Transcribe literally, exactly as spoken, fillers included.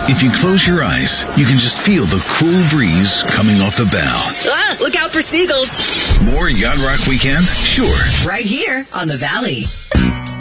If you close your eyes, you can just feel the cool breeze coming off the bow. Ah, look out for seagulls. More Yacht Rock Weekend? Sure. Right here on the Valley.